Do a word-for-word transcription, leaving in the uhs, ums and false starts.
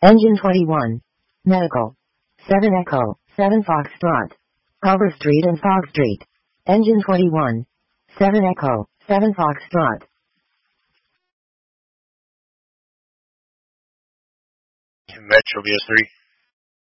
Engine twenty-one. Medical. seven Echo, seven Foxtrot. Culver Street and Fog Street. Engine twenty-one. seven Echo, seven Foxtrot. Metro B S three.